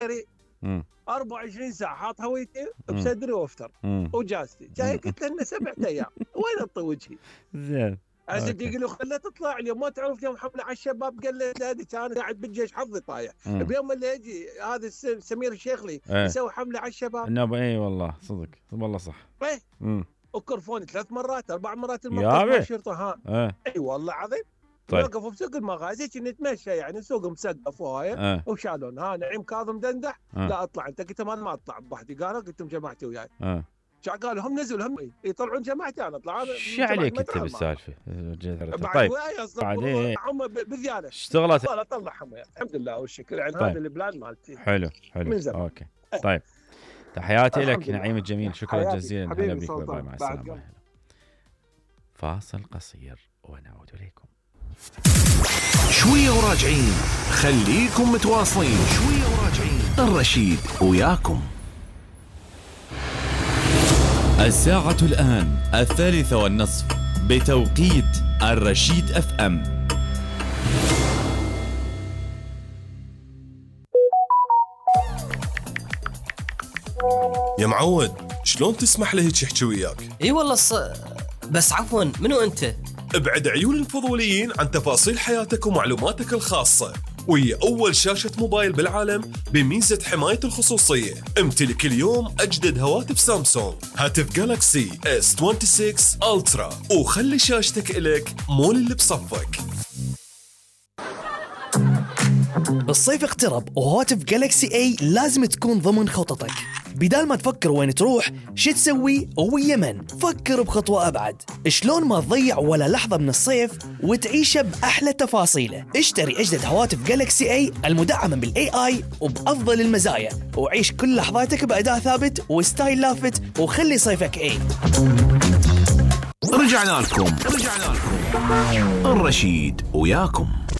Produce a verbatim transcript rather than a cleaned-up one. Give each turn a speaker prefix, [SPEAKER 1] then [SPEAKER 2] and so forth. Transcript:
[SPEAKER 1] غيري أربعة وعشرين ساعة حاط هويتي بصدري وافتر وجازتي جاي قلت له سبعة أيام وين أطي وجهي؟
[SPEAKER 2] زين
[SPEAKER 1] عزت يقول له خلها تطلع اليوم ما تعرف يوم حمله على الشباب قال له هذه كان قاعد بالجيش حظي طايح بيوم اللي يجي هذا سمير الشيخلي
[SPEAKER 2] ايه.
[SPEAKER 1] يسوي حمله على الشباب
[SPEAKER 2] النبي اي والله صدق والله صح
[SPEAKER 1] ايه وكرفوني ثلاث مرات اربع مرات الموقف الشرطه ها
[SPEAKER 2] ايه.
[SPEAKER 1] اي والله عظيم.
[SPEAKER 2] طيب.
[SPEAKER 1] وقفوا بسوق المغازي كنا نتمشى يعني سوق مسقف وهاي
[SPEAKER 2] اه.
[SPEAKER 1] وشالون ها نعيم كاظم دندح
[SPEAKER 2] اه.
[SPEAKER 1] لا اطلع انت قلت ما ما اطلع بوحدي قالوا قلت لهم جماعتي وياي
[SPEAKER 2] اه.
[SPEAKER 1] شا قالوا هم نزلوا هم يطلعون جماعتي انا اطلع انا
[SPEAKER 2] ايش عليك انت بالسالفه؟
[SPEAKER 1] طيب
[SPEAKER 2] بعدين
[SPEAKER 1] هم بزياده
[SPEAKER 2] اشتغلت
[SPEAKER 1] والله طلعهم الحمد لله والشكر يعني
[SPEAKER 2] طيب.
[SPEAKER 1] هذا البلاد مالتي
[SPEAKER 2] حلو حلو
[SPEAKER 1] من زمان.
[SPEAKER 2] اوكي طيب تحياتي لك
[SPEAKER 1] لله.
[SPEAKER 2] نعيم الجميل شكرا
[SPEAKER 1] حياتي.
[SPEAKER 2] جزيلا هلا
[SPEAKER 1] حبيبي
[SPEAKER 2] بك
[SPEAKER 1] سلطان.
[SPEAKER 2] باي مع
[SPEAKER 1] بعد
[SPEAKER 2] السلامه. فاصل قصير ونعود اليكم.
[SPEAKER 3] شويه وراجعين خليكم متواصلين شويه وراجعين الرشيد وياكم.
[SPEAKER 4] الساعة الآن الثالثة والنصف بتوقيت الرشيد اف ام.
[SPEAKER 5] يا معود شلون تسمح له هيك يحكي وياك؟
[SPEAKER 6] اي والله ص... بس عفوا منو انت؟
[SPEAKER 5] ابعد عيون الفضوليين عن تفاصيل حياتك ومعلوماتك الخاصة، وهي أول شاشة موبايل بالعالم بميزة حماية الخصوصية. امتلك اليوم أجدد هواتف سامسونج، هاتف جالاكسي اس ستة وعشرين ألترا، وخلي شاشتك إلك مول اللي بصفك.
[SPEAKER 7] الصيف اقترب وهواتف جالاكسي اي لازم تكون ضمن خططك. بدال ما تفكر وين تروح شو تسوي ويا من، فكر بخطوة أبعد. شلون ما تضيع ولا لحظة من الصيف وتعيشه بأحلى تفاصيله. اشتري أجدد هواتف جالاكسي اي المدعمة بالاي اي وبأفضل المزايا، وعيش كل لحظاتك بأداء ثابت وستايل لافت، وخلي صيفك اي.
[SPEAKER 3] رجعنا لكم رجعنا لكم الرشيد وياكم.